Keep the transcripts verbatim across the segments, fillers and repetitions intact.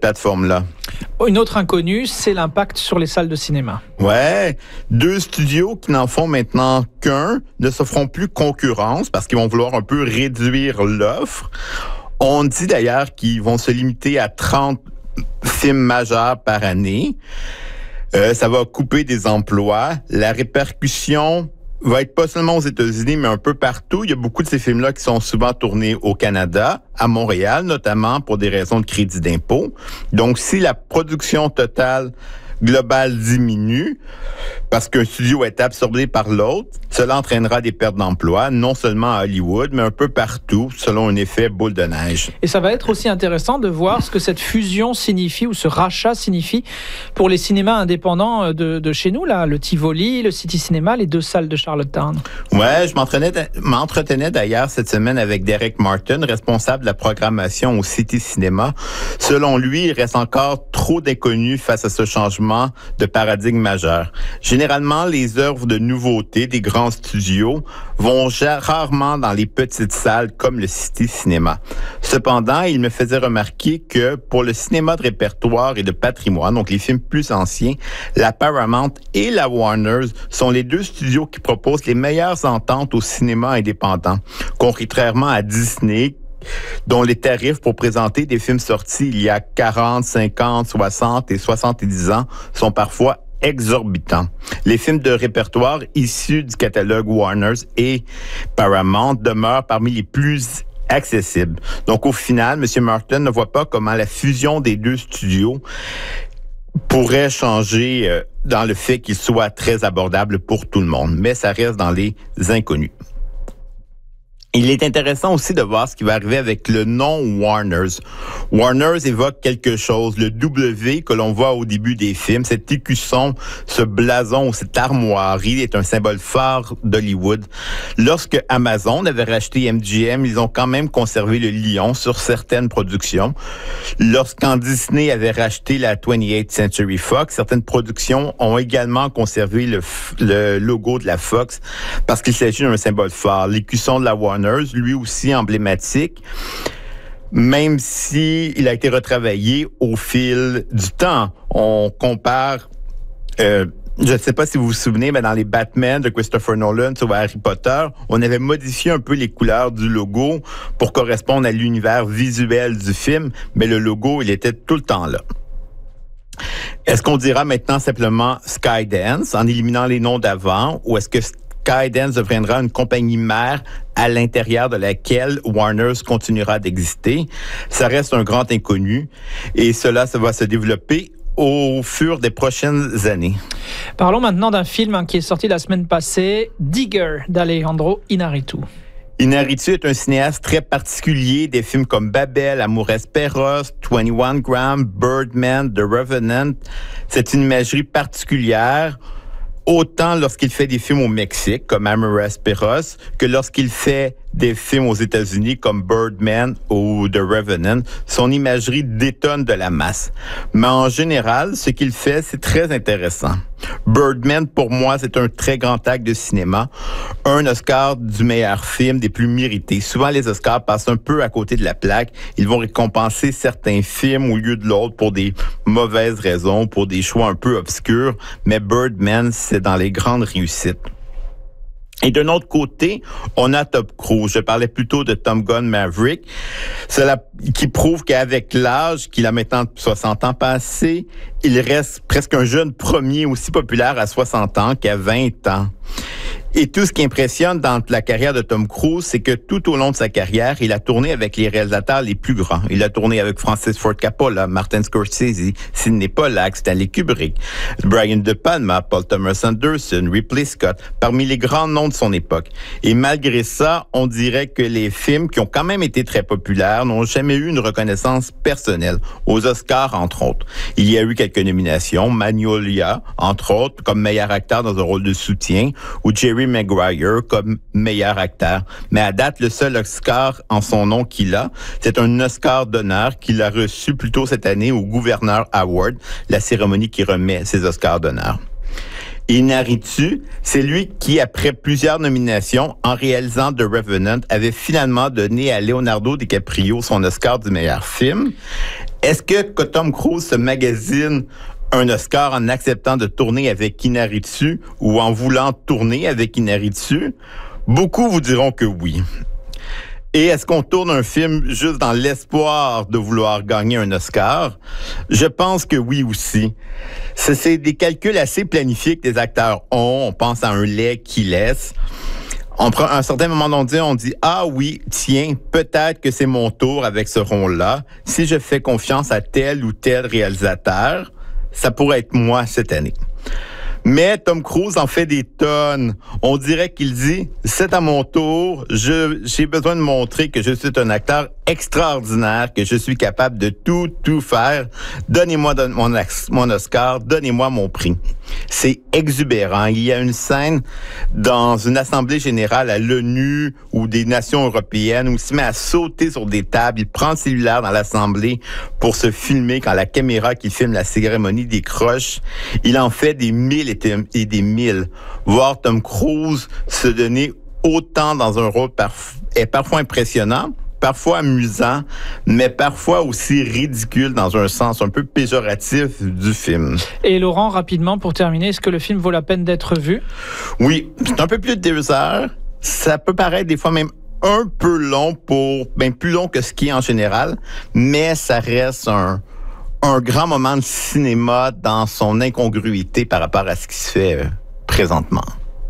plateforme-là. Une autre inconnue, c'est l'impact sur les salles de cinéma. Ouais, deux studios qui n'en font maintenant qu'un ne se feront plus concurrence parce qu'ils vont vouloir un peu réduire l'offre. On dit d'ailleurs qu'ils vont se limiter à trente films majeurs par année. Euh, ça va couper des emplois. La répercussion va être pas seulement aux États-Unis, mais un peu partout. Il y a beaucoup de ces films-là qui sont souvent tournés au Canada, à Montréal, notamment pour des raisons de crédit d'impôt. Donc, si la production totale globale diminue, parce qu'un studio est absorbé par l'autre, cela entraînera des pertes d'emplois, non seulement à Hollywood, mais un peu partout, selon un effet boule de neige. Et ça va être aussi intéressant de voir ce que cette fusion signifie, ou ce rachat signifie, pour les cinémas indépendants de, de chez nous, là, le Tivoli, le City Cinéma, les deux salles de Charlottetown. Ouais, je m'entraînais, m'entretenais d'ailleurs cette semaine avec Derek Martin, responsable de la programmation au City Cinéma. Selon lui, il reste encore trop d'inconnus face à ce changement de paradigme majeur. Généralement, les œuvres de nouveauté des grands studios vont rarement dans les petites salles comme le City Cinéma. Cependant, il me faisait remarquer que pour le cinéma de répertoire et de patrimoine, donc les films plus anciens, la Paramount et la Warner sont les deux studios qui proposent les meilleures ententes au cinéma indépendant, contrairement à Disney, dont les tarifs pour présenter des films sortis il y a quarante, cinquante, soixante et soixante-dix ans sont parfois exorbitants. Les films de répertoire issus du catalogue Warner et Paramount demeurent parmi les plus accessibles. Donc au final, M. Martin ne voit pas comment la fusion des deux studios pourrait changer euh, dans le fait qu'ils soient très abordables pour tout le monde, mais ça reste dans les inconnus. Il est intéressant aussi de voir ce qui va arriver avec le nom Warners. Warners évoque quelque chose, le W que l'on voit au début des films, cet écusson, ce blason, cette armoirie est un symbole fort d'Hollywood. Lorsque Amazon avait racheté M G M, ils ont quand même conservé le lion sur certaines productions. Lorsqu'en Disney avait racheté la vingt-huitième Century Fox, certaines productions ont également conservé le, le logo de la Fox parce qu'il s'agit d'un symbole fort. L'écusson de la Warner, lui aussi emblématique, même si il a été retravaillé au fil du temps. On compare, euh, je ne sais pas si vous vous souvenez, mais dans les Batman de Christopher Nolan ou Harry Potter, on avait modifié un peu les couleurs du logo pour correspondre à l'univers visuel du film, mais le logo, il était tout le temps là. Est-ce qu'on dira maintenant simplement Skydance en éliminant les noms d'avant, ou est-ce que Skydance deviendra une compagnie mère à l'intérieur de laquelle Warner continuera d'exister? Ça reste un grand inconnu et cela, ça va se développer au fur des prochaines années. Parlons maintenant d'un film hein, qui est sorti la semaine passée, Digger, d'Alejandro Inarritu. Inarritu est un cinéaste très particulier. Des films comme Babel, Amores Perros, vingt et un grammes, Birdman, The Revenant. C'est une imagerie particulière, autant lorsqu'il fait des films au Mexique, comme Amores Perros, que lorsqu'il fait des films aux États-Unis, comme Birdman ou The Revenant. Son imagerie détonne de la masse. Mais en général, ce qu'il fait, c'est très intéressant. Birdman, pour moi, c'est un très grand acte de cinéma. Un Oscar du meilleur film, des plus mérités. Souvent, les Oscars passent un peu à côté de la plaque. Ils vont récompenser certains films au lieu de l'autre pour des mauvaises raisons, pour des choix un peu obscurs. Mais Birdman, c'est dans les grandes réussites. Et d'un autre côté, on a Tom Cruise. Je parlais plutôt de Top Gun Maverick. Cela qui prouve qu'avec l'âge qu'il a maintenant soixante ans passé, il reste presque un jeune premier aussi populaire à soixante ans qu'à vingt ans. Et tout ce qui impressionne dans la carrière de Tom Cruise, c'est que tout au long de sa carrière, il a tourné avec les réalisateurs les plus grands. Il a tourné avec Francis Ford Coppola, Martin Scorsese, Sidney Pollack, Stanley Kubrick, Brian De Palma, Paul Thomas Anderson, Ripley Scott, parmi les grands noms de son époque. Et malgré ça, on dirait que les films qui ont quand même été très populaires n'ont jamais eu une reconnaissance personnelle, aux Oscars entre autres. Il y a eu quelques nominations, Magnolia, entre autres, comme meilleur acteur dans un rôle de soutien, ou Jerry Maguire comme meilleur acteur. Mais à date, le seul Oscar en son nom qu'il a, c'est un Oscar d'honneur qu'il a reçu plus tôt cette année au Gouverneur Award, la cérémonie qui remet ses Oscars d'honneur. Iñárritu, c'est lui qui, après plusieurs nominations, en réalisant The Revenant, avait finalement donné à Leonardo DiCaprio son Oscar du meilleur film. Est-ce que, que Tom Cruise se magasine un Oscar en acceptant de tourner avec Iñárritu ou en voulant tourner avec Iñárritu? Beaucoup vous diront que oui. Et est-ce qu'on tourne un film juste dans l'espoir de vouloir gagner un Oscar? Je pense que oui aussi. C'est, c'est des calculs assez planifiés que les acteurs ont. On pense à un lait qui laisse. On prend, à un certain moment donné, on dit « Ah oui, tiens, peut-être que c'est mon tour avec ce rôle-là. Si je fais confiance à tel ou tel réalisateur, ça pourrait être moi cette année. » Mais Tom Cruise en fait des tonnes. On dirait qu'il dit « C'est à mon tour, je, j'ai besoin de montrer que je suis un acteur extraordinaire, que je suis capable de tout, tout faire. Donnez-moi mon, mon Oscar, donnez-moi mon prix. » C'est exubérant. Il y a une scène dans une assemblée générale à l'ONU ou des nations européennes où il se met à sauter sur des tables. Il prend le cellulaire dans l'assemblée pour se filmer quand la caméra qui filme la cérémonie décroche. Il en fait des mille et des mille. Voir Tom Cruise se donner autant dans un rôle parf- est parfois impressionnant, parfois amusant, mais parfois aussi ridicule dans un sens un peu péjoratif du film. Et Laurent, rapidement, pour terminer, est-ce que le film vaut la peine d'être vu? Oui, c'est un peu plus de deux heures. Ça peut paraître des fois même un peu long pour, ben plus long que ce qui est en général, mais ça reste un un grand moment de cinéma dans son incongruité par rapport à ce qui se fait euh, présentement.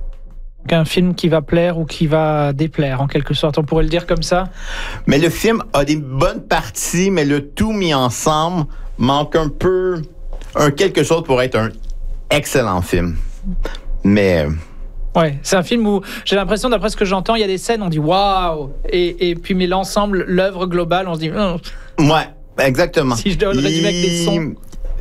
Un film qui va plaire ou qui va déplaire, en quelque sorte, on pourrait le dire comme ça? Mais le film a des bonnes parties, mais le tout mis ensemble manque un peu un quelque chose pour être un excellent film. Mais... Ouais, c'est un film où j'ai l'impression, d'après ce que j'entends, il y a des scènes, on dit waouh, et, et puis mais l'ensemble, l'œuvre globale, on se dit... Oh. Ouais. Exactement. Si je dois le résumer avec des sons.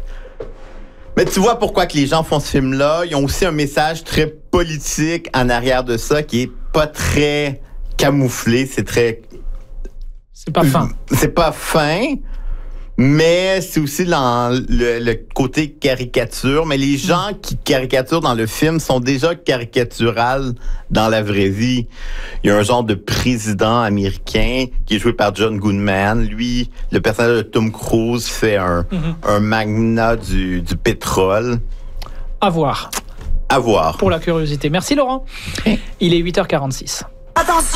Mais tu vois pourquoi que les gens font ce film-là. Ils ont aussi un message très politique en arrière de ça qui est pas très camouflé. C'est très... C'est pas fin. C'est pas fin, mais c'est aussi dans le, le côté caricature. Mais les gens qui caricaturent dans le film sont déjà caricaturales dans la vraie vie. Il y a un genre de président américain qui est joué par John Goodman. Lui, le personnage de Tom Cruise fait un, mm-hmm. un magnat du, du pétrole. À voir. À voir. Pour la curiosité. Merci Laurent. Il est huit heures quarante-six. Attention!